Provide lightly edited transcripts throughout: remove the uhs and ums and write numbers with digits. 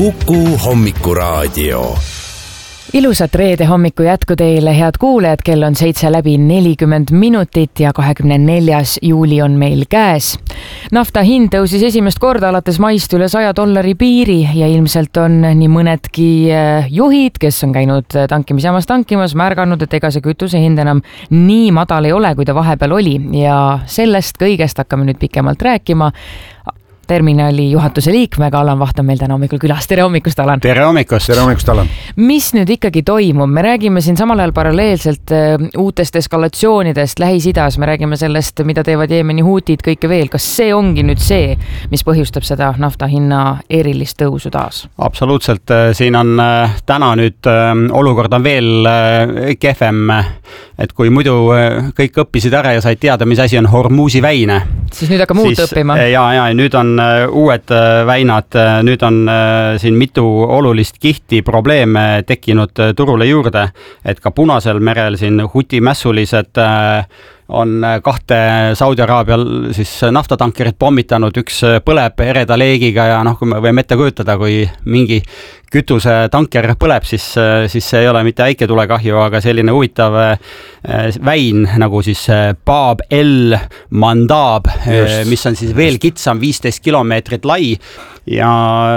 Kuku Hommikuraadio. Ilusat reede hommiku jätku teile, head kuulejad, kell on 7:40 ja 24. juuli on meil käes. Nafta hind tõusis esimest korda alates maist üle $100 piiri ja ilmselt on nii mõnedki juhid, kes on käinud tankimisjaamas tankimas, märganud, et ega see kütuse hind enam nii madal ei ole, kui ta vahepeal oli, ja sellest kõigest hakkame nüüd pikemalt rääkima. Terminali juhatuse liikmega Alan Vaht on meil täna hommikul külas. Tere hommikust, Alan! Tere hommikust, Alan! Mis nüüd ikkagi toimub? Me räägime siin samal ajal paralleelselt uutest eskalatsioonidest Lähis-Idas, me räägime sellest, mida teevad Jeemeni huutid, kõike veel. Kas see ongi nüüd see, mis põhjustab seda nafta hinna erilist tõusu taas? Absoluutselt, siin on täna nüüd olukord on veel kehvem, et kui muidu kõik õppisid ära ja said teada, mis asi on Hormuzi väine. Siis nüüd hakkab muud õppima. Ja nüüd on uued väinad, nüüd on siin mitu olulist kihti probleeme tekkinud turule juurde, et ka Punasel merel siin Huti mässulised on 2 Saudi Araabial siis naftatankerit pommitanud, üks põleb ereda leegiga ja kui me võime ette kujutada, kui mingi kütusetanker põleb, siis see ei ole mitte väike tulekahju, aga selline huvitav väin nagu siis Bab el Mandab, mis on siis veel kitsam, 15 kilomeetrit lai ja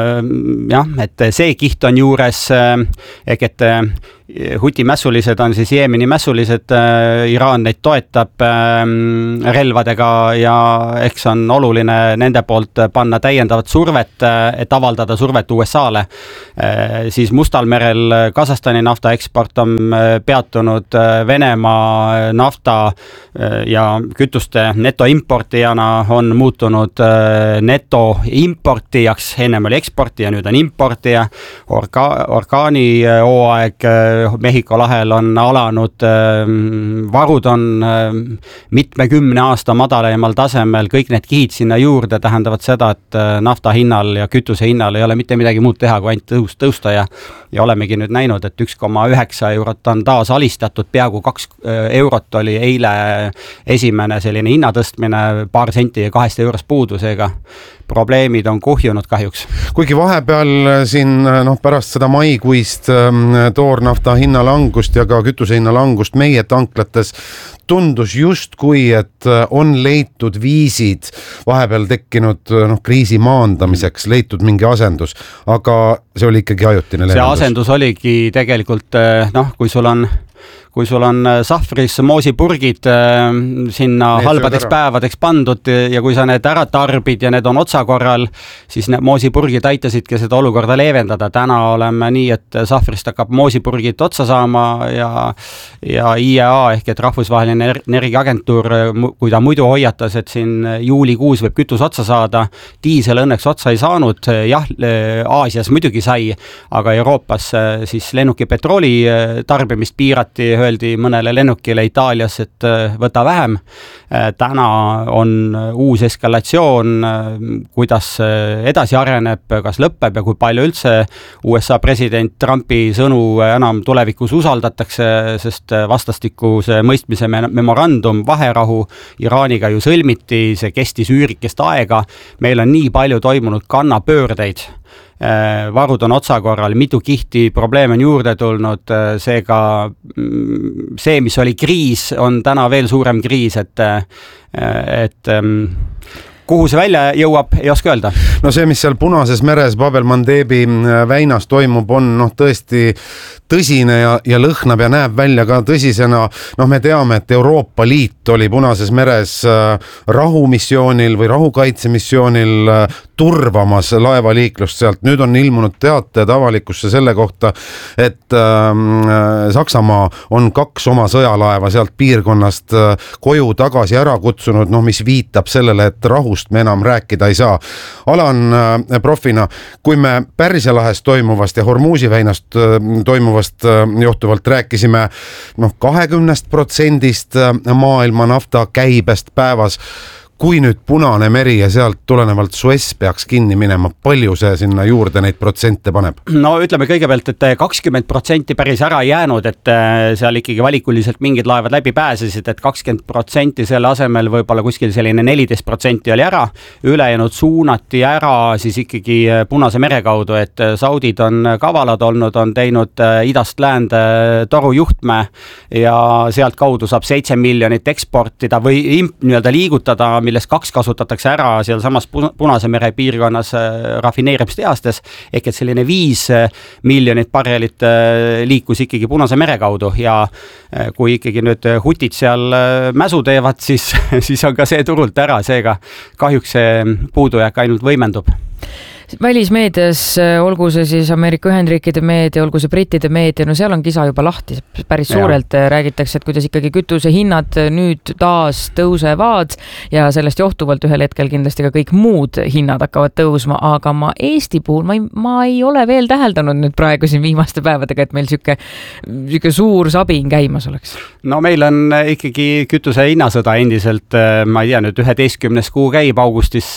et see kiht on juures, et Huti mässulised on siis Jeemeni mässulised, Iraan neid toetab relvadega ja eks on oluline nende poolt panna täiendavat survet, et avaldada survet USA-le. Siis Mustal merel Kasahstani naftaeksport on peatunud, Venemaa nafta ja kütuste netoimportijana on muutunud netoimportijaks, ennem oli eksportija, nüüd on importija. Orkaani hooaeg Mehhiko lahel on alanud, varud on mitmekümne aasta madalaimal tasemel, kõik need kihid sinna juurde tähendavad seda, et nafta hinnal ja kütuse hinnal ei ole mitte midagi muud teha, kui ainult tõusta ja olemegi nüüd näinud, et 1,9 eurot on taas alistatud, peaaegu 2 eurot oli eile esimene selline hinnatõstmine, paar senti ja 2 eurost puudusega. Probleemid on kuhjunud kahjuks. Kuigi vahepeal siin pärast seda maikuist toornafta hinnalangust ja ka kütuse hinnalangust meie tanklates tundus justkui, et on leitud viisid vahepeal tekkinud kriisi maandamiseks, leitud mingi asendus, aga see oli ikkagi ajutine leevendus. See asendus oligi tegelikult, kui sul on sahvris moosipurgid sinna halbadeks päevadeks pandud ja kui sa need ära tarbid ja need on otsakorral, siis need moosipurgid aitasidki seda olukorda leevendada. Täna oleme nii, et sahvrist hakkab moosipurgid otsa saama ja IEA ehk et rahvusvaheline energiaagentuur, kui ta muidu hoiatas, et siin juulikuus võib kütus otsa saada, diisel õnneks otsa ei saanud, jah, Aasias muidugi sai, aga Euroopas siis lennuki petrooli tarbimist piirati, öeldi mõnele lennukile Itaalias, et võta vähem. Täna on uus eskalatsioon, kuidas edasi areneb, kas lõpeb ja kui palju üldse USA president Trumpi sõnu enam tulevikus usaldatakse, sest vastastikuse mõistmise memorandum vaherahu Iraaniga ju sõlmiti, see kestis üürikest aega. Meil on nii palju toimunud kannapöördeid. Varud on otsakorral, mitu kihti probleeme on juurde tulnud, seega see, mis oli kriis, on täna veel suurem kriis, et kuhu see välja jõuab, ei oska öelda. No see, mis seal Punases meres Bab el Mandebi väinas toimub, on tõesti tõsine ja lõhnab ja näeb välja ka tõsisena. Me teame, et Euroopa Liit oli Punases meres rahumissioonil või rahukaitsemissioonil turvamas laevaliiklust sealt. Nüüd on ilmunud teated avalikkusse selle kohta, et Saksamaa on 2 oma sõjalaeva sealt piirkonnast koju tagasi ära kutsunud, mis viitab sellele, et rahust me enam rääkida ei saa. Alan profina, kui me Pärsia lahes toimuvast ja Hormuzi väinast toimuvast johtuvalt rääkisime 20% maailma nafta käibest päevas, kui nüüd Punane meri ja sealt tulenevalt Suess peaks kinni minema, palju see sinna juurde neid protsente paneb? No ütleme kõigepealt, et 20% päris ära jäänud, et seal ikkagi valikuliselt mingid laevad läbi pääsesid, et 20% selle asemel võib-olla kuskil selline 14% oli ära, ülejäänud suunati ära siis ikkagi Punase mere kaudu, et saudid on kavalad olnud, on teinud idast läände torujuhtme ja sealt kaudu saab 7 miljonit eksportida või nii-öelda liigutada, millest 2 kasutatakse ära seal samas Punase mere piirkonnas rafineerimistehastes, ehk et selline 5 miljonit barrelit liikus ikkagi Punase mere kaudu ja kui ikkagi nüüd hutid seal mäsu teevad, siis on ka see turult ära, seega kahjuks see puudujääk ainult võimendub. Välismeedias, olgu see siis Ameerika Ühendriikide meedia, olgu see brittide meedia, no seal on kisa juba lahti, päris suurelt räägitakse, et kuidas ikkagi kütuse hinnad nüüd taas tõusevad ja sellest johtuvalt ühel hetkel kindlasti ka kõik muud hinnad hakkavad tõusma, aga Eesti puhul ma ei ole veel täheldanud nüüd praegu siin viimaste päevadega, et meil siuke suur sabin käimas oleks. No meil on ikkagi kütuse hinnasõda endiselt, ma ei tea, nüüd 11. kuu käib, augustis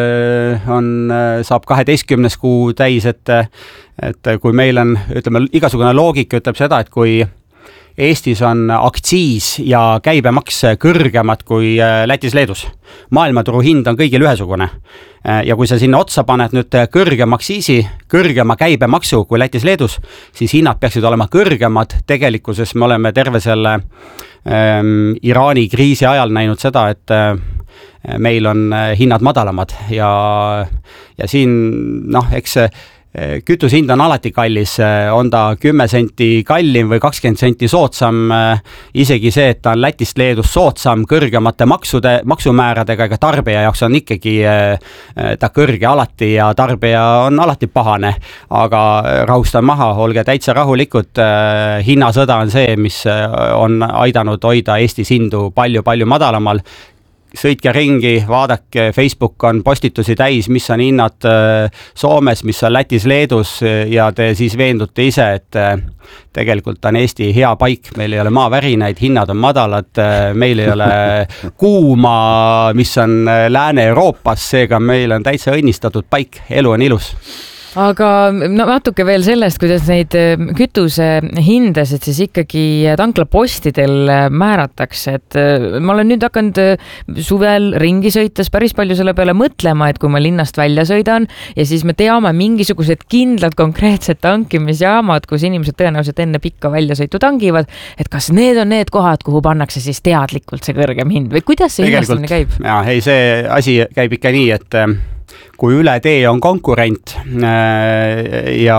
saab 12. kuu täis, et kui meil on, ütleme, igasugune loogika ütleb seda, et kui Eestis on aktsiis ja käibemaks kõrgemad kui Lätis-Leedus, maailmaturu hind on kõigil ühesugune ja kui sa sinna otsa paned nüüd kõrgema aktsiisi, kõrgema käibemaksu kui Lätis-Leedus, siis hinnad peaksid olema kõrgemad. Tegelikkuses me oleme terve selle Iraani kriisi ajal näinud seda, et meil on hinnad madalamad ja siin, eks kütusehind on alati kallis, on ta 10 senti kallim või 20 senti soodsam, isegi see, et ta on Lätist Leedus soodsam kõrgemate maksumääradega, ega tarbija jaoks on ikkagi ta kõrge alati ja tarbija on alati pahane, aga rahustan maha, olge täitsa rahulikud, hinnasõda on see, mis on aidanud hoida Eestis hindu palju-palju madalamal. Sõitke ringi, vaadake, Facebook on postitusi täis, mis on hinnad Soomes, mis on Lätis, Leedus ja te siis veendute ise, et tegelikult on Eesti hea paik, meil ei ole maavärinaid, hinnad on madalad, meil ei ole kuuma, mis on Lääne-Euroopas, seega meil on täitsa õnnistatud paik, elu on ilus. Aga natuke veel sellest, kuidas neid kütuse hindasid siis ikkagi tanklapostidel määratakse, et ma olen nüüd hakanud suvel ringi sõites päris palju selle peale mõtlema, et kui ma linnast välja sõidan ja siis me teame mingisugused kindlad konkreetsed tankimisjaamad, kus inimesed tõenäoliselt enne pikka väljasõitu tangivad, et kas need on need kohad, kuhu pannakse siis teadlikult see kõrgem hind või kuidas see hinnastamine käib? Ei, see asi käib ikka nii, et kui üle tee on konkurent ja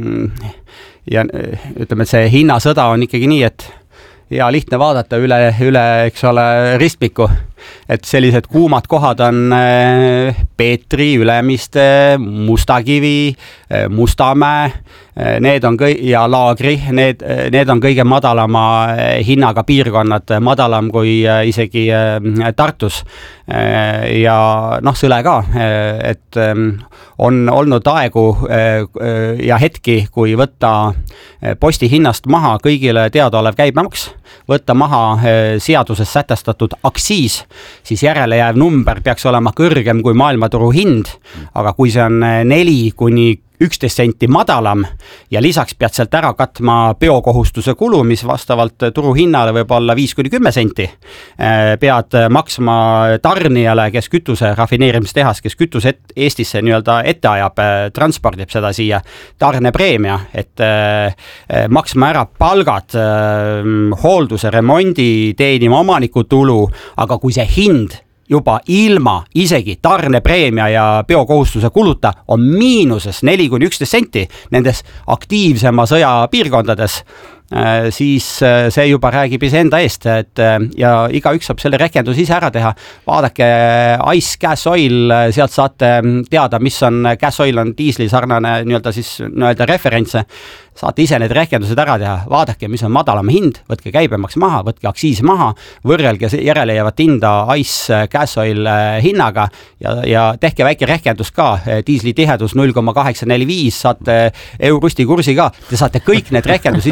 ütleme, et see hinnasõda on ikkagi nii, et ja lihtne vaadata üle, eks ole, ristmiku, et sellised kuumad kohad on Peetri, Ülemiste, Mustakivi, Mustamäe, need on ja Laagri, need on kõige madalama hinnaga piirkonnad, madalam kui isegi Tartus ja Sõle ka, et on olnud aegu ja hetki, kui võtta posti hinnast maha kõigile teadaolev käibemaks, võtta maha seaduses sätestatud aktsiis, siis järelejääv number peaks olema kõrgem kui maailmaturu hind, aga kui see on 4 kuni 11 senti madalam ja lisaks pead sealt ära katma biokohustuse kulu, mis vastavalt turuhinnale võib olla 5 kuni 10 senti, pead maksma tarnijale, kes kütuse rafineerimistehas, kes kütuse Eestisse nii-öelda ette ajab, transpordib seda siia, tarnepreemia, et maksma ära palgad, hoolduse, remondi, teenima omanikutulu, aga kui see hind juba ilma isegi tarnepreemia ja biokohustuse kuluta on miinuses 4 kuni 11 senti nendes aktiivsema sõja piirkondades, siis see juba räägib iseenda eest, et ja igaüks saab selle rehkenduse ise ära teha. Vaadake Ice Gas Oil, sealt saate teada, mis on gas oil, on diisli sarnane nii-öelda referentse. Saate ise need rehkendused ära teha, vaadake, mis on madalam hind, võtke käibemaks maha, võtke aktsiis maha, võrrelge järelejäävat hinda Ice Gas Oil hinnaga ja tehke väike rehkendus ka, diisli tihedus 0,845, saate Eurosti kursi ka, te saate kõik need rehkendused ise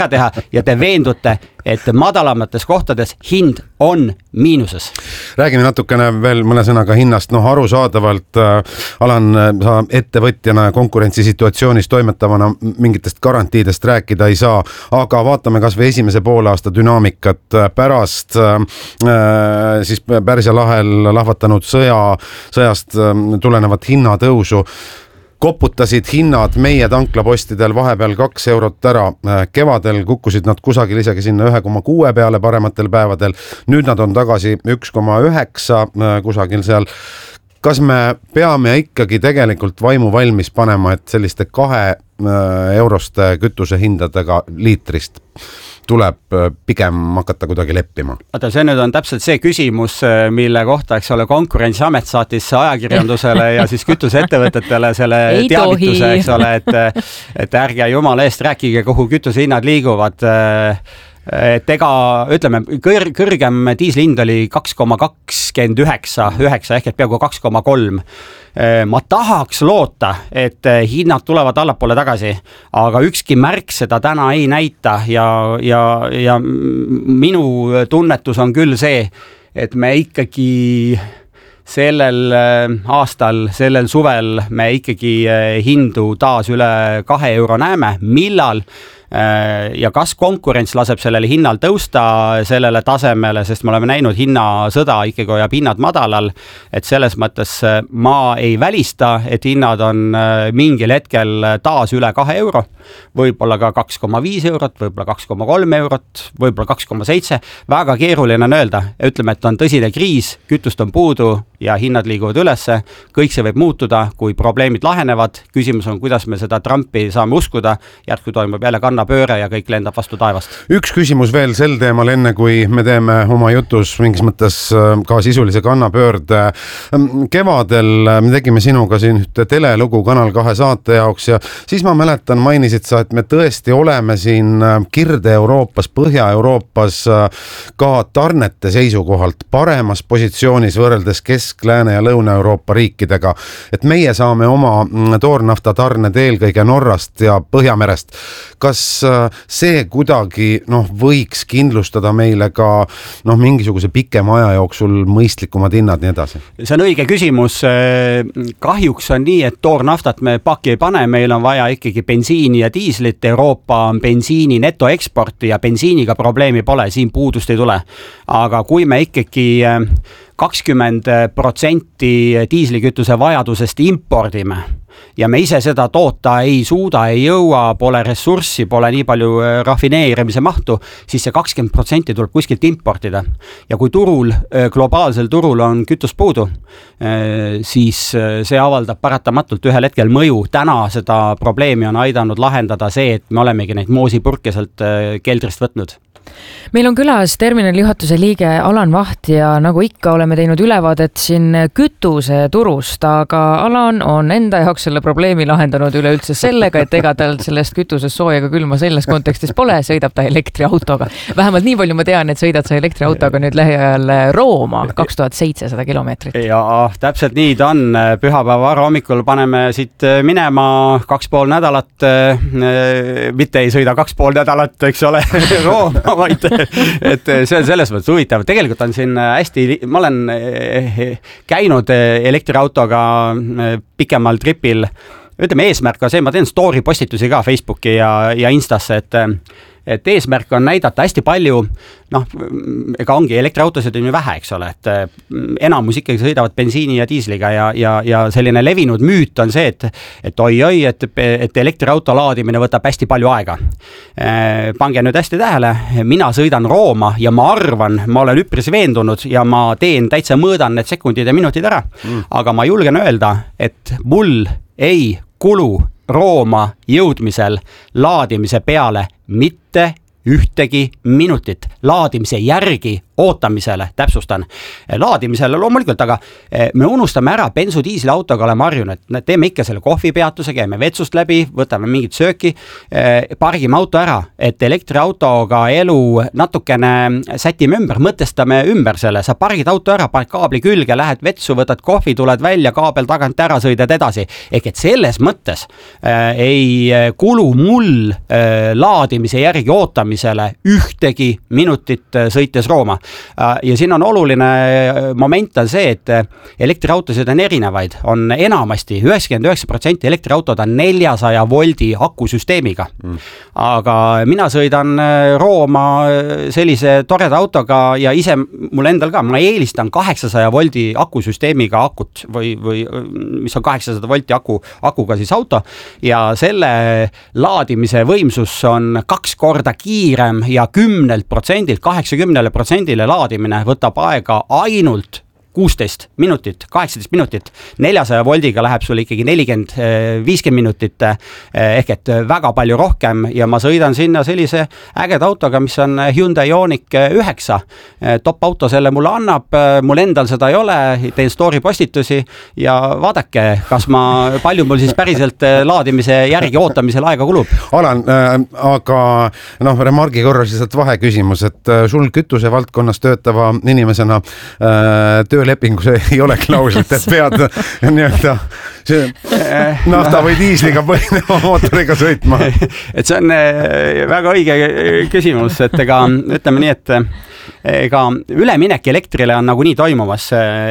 ära teha ja te veendute, et madalamates kohtades hind on miinuses. Räägime natukene veel mõne sõnaga hinnast, arusaadavalt Alan, sa ettevõtjana ja konkurentsisituatsioonis toimetavana mingitest garantiidest rääkida ei saa, aga vaatame kas või esimese poolaasta dünaamikat pärast siis Pärsia lahel lahvatanud sõjast tulenevat hinnatõusu. Koputasid hinnad meie tanklapostidel vahepeal 2 eurot ära. Kevadel kukkusid nad kusagil isegi sinna 1,6 peale parematel päevadel. Nüüd nad on tagasi 1,9 kusagil seal. Kas me peame ikkagi tegelikult vaimu valmis panema, et selliste 2 euroste kütuse hindadega liitrist tuleb pigem hakata kuidagi leppima? Vaata, see nüüd on täpselt see küsimus, mille kohta, eks ole, Konkurentsiamet saatis ajakirjandusele ja siis kütuseettevõtetele selle teavituse, eks ole, et ärge jumala eest rääkige, kuhu kütusehinnad liiguvad. Et ega, ütleme, kõrgem diislihind oli 2,29 ehk et peaaegu 2,3. Ma tahaks loota, et hinnad tulevad allapoole tagasi, aga ükski märk seda täna ei näita ja minu tunnetus on küll see, et me ikkagi sellel aastal, sellel suvel me ikkagi hindu taas üle 2 euro näeme, millal ja kas konkurents laseb sellele hinnal tõusta sellele tasemele, sest me oleme näinud hinnasõda ikkagi hoiab hinnad madalal, et selles mõttes ma ei välista, et hinnad on mingil hetkel taas üle 2 euro, võib-olla ka 2,5 eurot, võib-olla 2,3 eurot, võib-olla 2,7, väga keeruline on öelda, ütleme, et on tõsine kriis, kütust on puudu ja hinnad liiguvad ülesse, kõik see võib muutuda, kui probleemid lahenevad, küsimus on, kuidas me seda Trumpi saame uskuda, järsku toimub jälle kannapööre ja kõik lendab vastu taevast. Üks küsimus veel sel teemal, enne kui me teeme oma jutus mingis mõttes ka sisulise kannapöörde. Kevadel me tegime sinuga siin ühte telelugu Kanal 2 saate jaoks ja siis ma mäletan, mainisid sa, et me tõesti oleme siin Kirde-Euroopas, Põhja-Euroopas ka tarnete seisukohalt paremas positsioonis võrreldes Kesk-Lääne ja Lõuna-Euroopa riikidega, et meie saame oma toornafta tarned eelkõige Norrast ja Põhjamerest. Kas see kuidagi võiks kindlustada meile ka mingisuguse pikema aja jooksul mõistlikumad hinnad nii edasi? See on õige küsimus. Kahjuks on nii, et toornaftat me paki ei pane, meil on vaja ikkagi bensiini ja diislit. Euroopa on bensiini netoeksport ja bensiiniga probleemi pole, siin puudust ei tule. Aga kui me ikkagi 20% diislikütuse vajadusest impordime ja me ise seda toota ei suuda, ei jõua, pole ressurssi, pole nii palju rafineerimise mahtu, siis see 20% tuleb kuskilt importida. Ja kui turul, globaalsel turul on kütus puudu, siis see avaldab paratamatult ühel hetkel mõju. Täna seda probleemi on aidanud lahendada see, et me olemegi neid moosipurke sealt keldrist võtnud. Meil on külas terminali juhatuse liige Alan Vaht ja nagu ikka oleme teinud ülevaadet siin kütuse turust, aga Alan on enda jaoks selle probleemi lahendanud üleüldse sellega, et ega tal sellest kütusest sooja ega külma selles kontekstis pole, sõidab ta elektriautoga. Vähemalt nii palju ma tean, et sõidad sa elektriautoga nüüd lähiajal Rooma 2700 kilomeetrit. Ja täpselt nii ta on. Pühapäeva hommikul paneme siit minema 2,5 nädalat, mitte ei sõida 2,5 nädalat, eks ole, Rooma, vaid et see on selles mõttes huvitav. Tegelikult on siin ma olen käinud elektriautoga pikemal tripil. Ütleme, eesmärk on see, ma teen story postitusi ka Facebooki ja Instasse, et eesmärk on näidata hästi palju, ega ongi elektriautosid on ju vähe, eks ole, et enamus ikkagi sõidavad bensiini ja diisliga ja selline levinud müüt on see, et oi, et elektriauto laadimine võtab hästi palju aega. Pange nüüd hästi tähele, mina sõidan Rooma ja ma arvan, ma olen üpris veendunud ja ma täitsa mõõdan need sekundid ja minutid ära, aga ma julgen öelda, et mul ei kulu Rooma jõudmisel laadimise peale mitte ühtegi minutit. Laadimise järgi ootamisele, täpsustan, laadimisele loomulikult, aga me unustame ära, bensudiisliautoga oleme harjunud, teeme ikka selle kohvipeatuse, käime vetsust läbi, võtame mingit sööki, pargime auto ära, et elektriautoga elu natukene sätime ümber, mõtestame ümber selle, sa pargid auto ära, paned kaabli külge, lähed vetsu, võtad kohvi, tuled välja, kaabel tagant ära, sõidad edasi. Ehk et selles mõttes ei kulu mul laadimise järgi ootamisele ühtegi minutit sõites Rooma. Ja siin on oluline moment on see, et elektriautosid on erinevaid, on enamasti 99% elektriautod on 400 voldi akusüsteemiga. Aga mina sõidan Rooma sellise toreda autoga ja ise mul endal ka, ma eelistan 800 voldi akusüsteemiga akut või mis on 800 volti akuga siis auto ja selle laadimise võimsus on 2 korda kiirem ja 10%, 80% laadimine võtab aega ainult 16 minutit, 18 minutit, 400 voldiga läheb sul ikkagi 40-50 minutit ehk et väga palju rohkem ja ma sõidan sinna sellise ägeda autoga, mis on Hyundai Ioniq 9. Top auto selle mulle annab, mul endal seda ei ole, teen story postitusi ja vaadake, palju mul siis päriselt laadimise järgi ootamisel aega kulub. Alan, aga remargi korras lihtsalt vaheküsimus, et sul kütuse valdkonnas töötava inimesena töölepingus ei ole klauslit, et pead nii-öelda nafta või diisliga põhineva mootoriga sõitma. Et see on väga õige küsimus, et ütleme nii, et ega üleminek elektrile on nagunii toimumas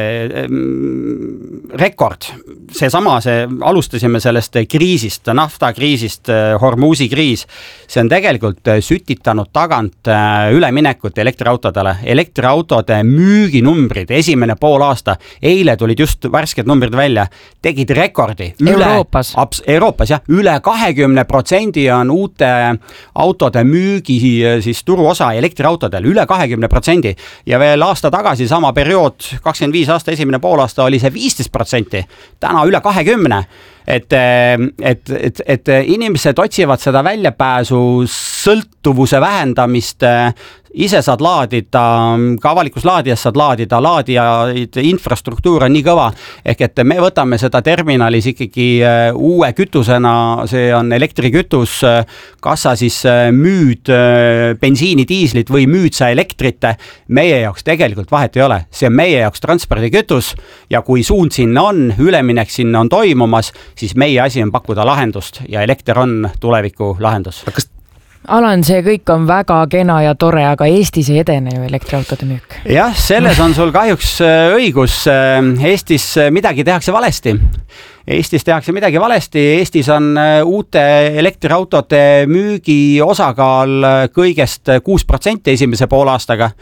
rekord. Alustasime sellest kriisist, naftakriisist, Hormuzi kriis. See on tegelikult sütitanud tagant üleminekut elektriautodele. Elektriautode müüginumbrid, esimene pool aasta, eile tulid just värsked numbrid välja, tegid rekordi. Euroopas. Euroopas, jah. Üle 20% on uute autode müügi siis turuosa elektriautodel, üle 20%. Ja veel aasta tagasi, sama periood, 25 aasta esimene poolaasta oli see 15%, täna üle 20%. Et inimesed otsivad seda väljapääsu, sõltuvuse vähendamist, ise saad laadida, ka avalikus laadijas saad laadida, laadijaid, infrastruktuur on nii kõva, ehk et me võtame seda terminalis ikkagi uue kütusena, see on elektrikütus, kas sa siis müüd bensiini, diislit või müüd sa elektrit, meie jaoks tegelikult vahet ei ole, see on meie jaoks transpordikütus ja kui suund sinna on, üleminek sinna on toimumas, siis meie asi on pakkuda lahendust ja elekter on tuleviku lahendus. Alan, see kõik on väga kena ja tore, aga Eestis ei edene ju elektriautode müük. Jah, selles on sul kahjuks õigus. Eestis midagi tehakse valesti. Eestis on uute elektriautode müügi osakaal kõigest 6% esimese poolaastaga.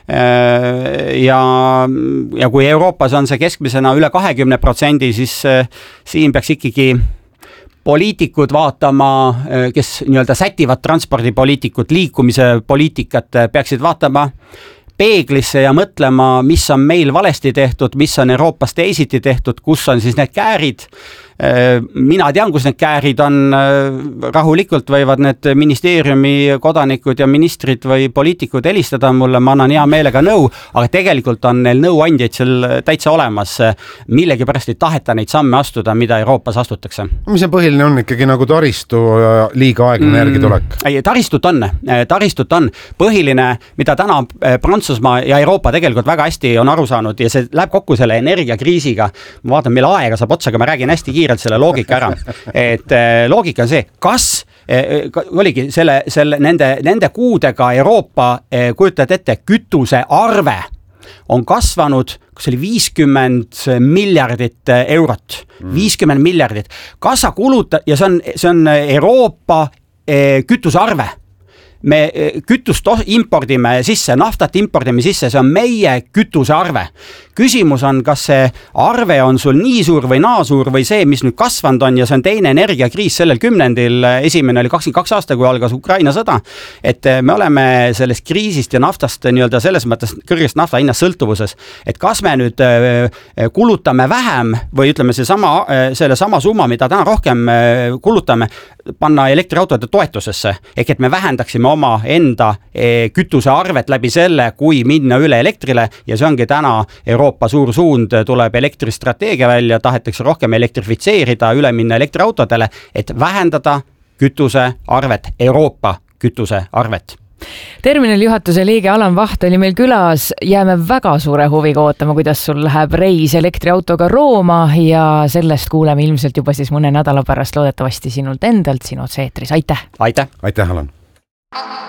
Ja kui Euroopas on see keskmisena üle 20%, siis siin peaks ikkagi poliitikud vaatama, kes nii-öelda sätivad transpordipoliitikud, liikumise poliitikat, peaksid vaatama peeglisse ja mõtlema, mis on meil valesti tehtud, mis on Euroopas teisiti tehtud, kus on siis need käärid. Mina tean, kus need käärid on, rahulikult võivad need ministeeriumi kodanikud ja ministrid või poliitikud helistada mulle, ma annan hea meelega nõu, aga tegelikult on neil nõuandjaid seal täitsa olemas, millegi pärast ei taheta neid samme astuda, mida Euroopas astutakse. Mis see põhiline on ikkagi nagu taristu liiga aeglane järgi tulek? Taristut on. Põhiline, mida täna Prantsusmaa ja Euroopa tegelikult väga hästi on aru saanud ja see läheb kokku selle energiakriisiga. Ma vaatan, meil aega saab otsa, aga ma räägin hästi kiirelt selle loogika ära. Et loogika on see, kas oligi nende kuudega Euroopa, kujutad ette, kütuse arve on kasvanud, kus oli 50 miljardit eurot. 50 miljardit. Kas sa kulutad, ja see on Euroopa kütuse arve. Me kütust impordime sisse, naftat impordime sisse, see on meie kütuse arve. Küsimus on, kas see arve on sul nii suur või naa suur või see, mis nüüd kasvanud on ja see on teine energiakriis sellel kümnendil, esimene oli 22 aasta, kui algas Ukraina sõda, et me oleme sellest kriisist ja naftast nii-öelda selles mõttes kõrgest nafta hinnast sõltuvuses, et kas me nüüd kulutame vähem või ütleme selle sama summa, mida täna rohkem kulutame, panna elektriautode toetusesse, ehk et me vähendaksime oma enda kütusearvet läbi selle, kui minna üle elektrile ja see ongi täna Euroopa suur suund, tuleb elektristrateegia välja, tahetakse rohkem elektrifitseerida, üle minna elektriautodele, et vähendada kütusearvet, Euroopa kütusearvet. Terminali juhatuse liige Alan Vaht oli meil külas, jääme väga suure huviga ootama, kuidas sul läheb reis elektriautoga Rooma ja sellest kuuleme ilmselt juba siis mõne nädala pärast loodetavasti sinult endalt siin otse-eetris. Aitäh! Aitäh! Aitäh, Alan!